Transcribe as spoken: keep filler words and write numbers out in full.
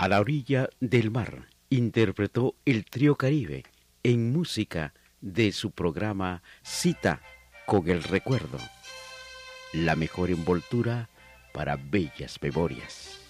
A la orilla del mar interpretó el Trío Caribe en música de su programa Cita con el Recuerdo. La mejor envoltura para bellas memorias.